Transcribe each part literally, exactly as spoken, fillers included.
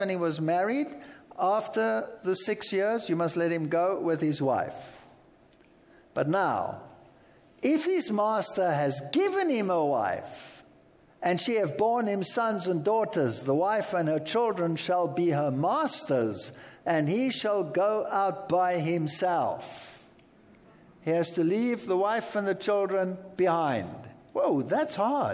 when he was married, after the six years, you must let him go with his wife. But now, if his master has given him a wife, and she have borne him sons and daughters, the wife and her children shall be her master's, and he shall go out by himself. He has to leave the wife and the children behind. Whoa, that's hard.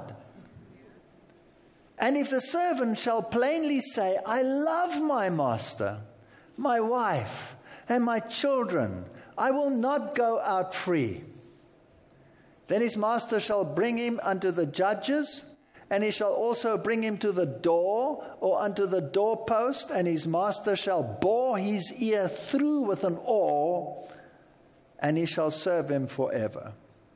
And if the servant shall plainly say, I love my master, my wife, and my children, I will not go out free. Then his master shall bring him unto the judges, and he shall also bring him to the door or unto the doorpost, and his master shall bore his ear through with an awl, and he shall serve him forever.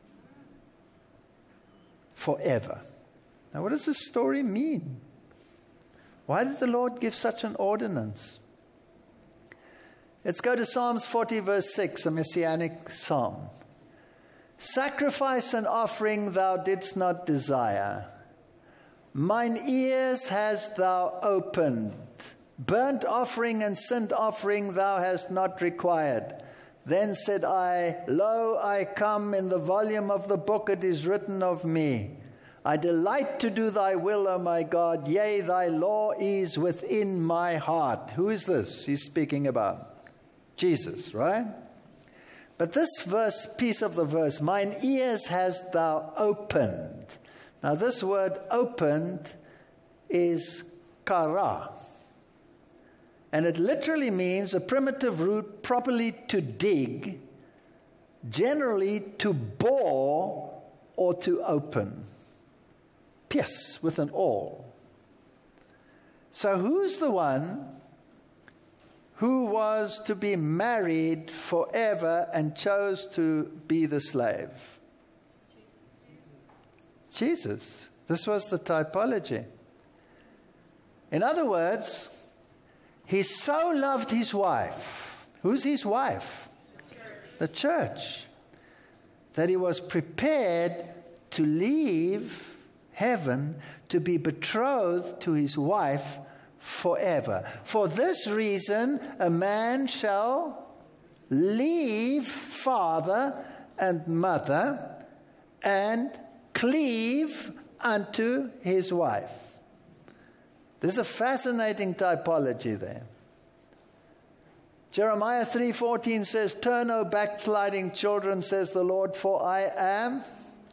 Forever. Now, what does this story mean? Why did the Lord give such an ordinance? Let's go to Psalms forty, verse six, a messianic psalm. Sacrifice and offering thou didst not desire. Mine ears hast thou opened. Burnt offering and sin offering thou hast not required. Then said I, Lo, I come, in the volume of the book it is written of me. I delight to do thy will, O my God. Yea, thy law is within my heart. Who is this he's speaking about? Jesus, right? But this verse, piece of the verse, mine ears hast thou opened. Now this word opened is kara. And it literally means a primitive root, properly to dig, generally to bore or to open. Pierce with an awl. So who's the one who was to be married forever and chose to be the slave? Jesus. This was the typology. In other words, he so loved his wife. Who's his wife? The church. That he was prepared to leave heaven to be betrothed to his wife forever. For this reason, a man shall leave father and mother and cleave unto his wife. There's a fascinating typology there. Jeremiah three fourteen says, Turn, O backsliding children, says the Lord, for I am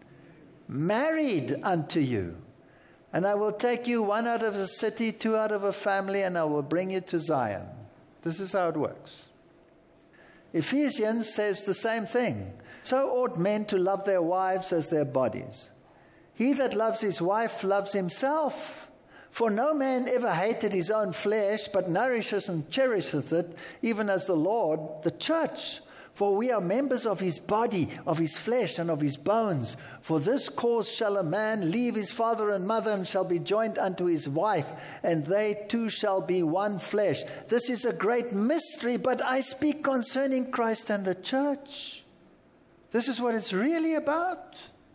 married unto you. And I will take you one out of a city, two out of a family, and I will bring you to Zion. This is how it works. Ephesians says the same thing. So ought men to love their wives as their bodies. He that loves his wife loves himself. For no man ever hated his own flesh, but nourishes and cherisheth it, even as the Lord, the church. For we are members of his body, of his flesh, and of his bones. For this cause shall a man leave his father and mother, and shall be joined unto his wife, and they two shall be one flesh. This is a great mystery, but I speak concerning Christ and the church. This is what it's really about.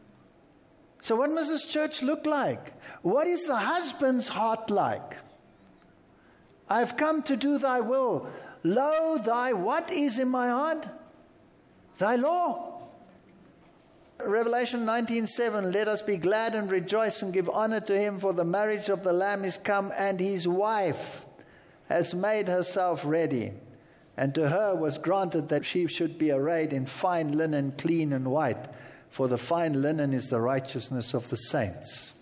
So what must this church look like? What is the husband's heart like? I've come to do thy will. Lo, thy what is in my heart? Thy law. Revelation nineteen seven, let us be glad and rejoice and give honor to him, for the marriage of the Lamb is come, and his wife has made herself ready. And to her was granted that she should be arrayed in fine linen, clean and white, for the fine linen is the righteousness of the saints.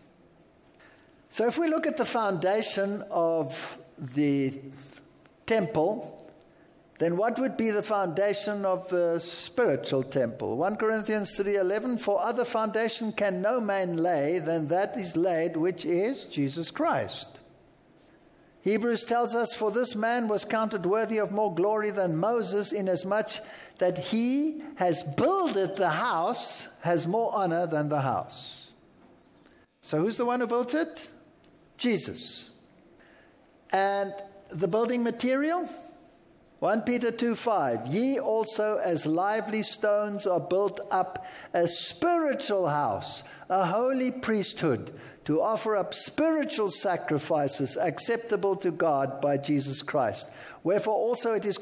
So if we look at the foundation of the temple, then what would be the foundation of the spiritual temple? First Corinthians three eleven, for other foundation can no man lay than that is laid, which is Jesus Christ. Hebrews tells us, for this man was counted worthy of more glory than Moses, inasmuch that he has builded the house, has more honor than the house. So who's the one who built it? Jesus. And the building material? First Peter two five, ye also as lively stones are built up a spiritual house, a holy priesthood, to offer up spiritual sacrifices acceptable to God by Jesus Christ. Wherefore also it is